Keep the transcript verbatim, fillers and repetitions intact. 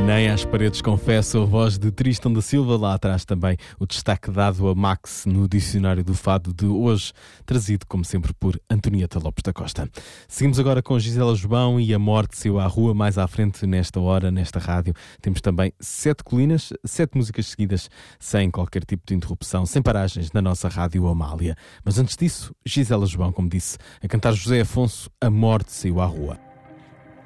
Nem às paredes, confesso, a voz de Tristan da Silva. Lá atrás também o destaque dado a Max no dicionário do fado de hoje, trazido como sempre por Antonieta Lopes da Costa. Seguimos agora com Gisela João e A Morte Saiu à Rua. Mais à frente, nesta hora, nesta rádio, temos também sete colinas, sete músicas seguidas, sem qualquer tipo de interrupção, sem paragens, na nossa rádio Amália. Mas antes disso, Gisela João, como disse, a cantar José Afonso, A Morte Saiu à Rua.